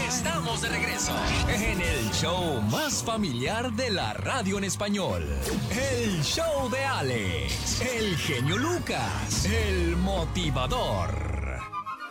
Estamos de regreso en el show más familiar de la radio en español. El show de Alex, el genio Lucas, el motivador.